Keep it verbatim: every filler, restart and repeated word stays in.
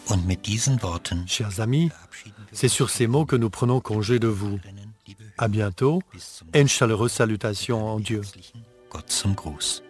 Und mit diesen Worten, Chers amis, c'est sur ces mots que nous prenons congé de vous. À bientôt et une chaleureuse salutation en Dieu. Gott zum Gruß.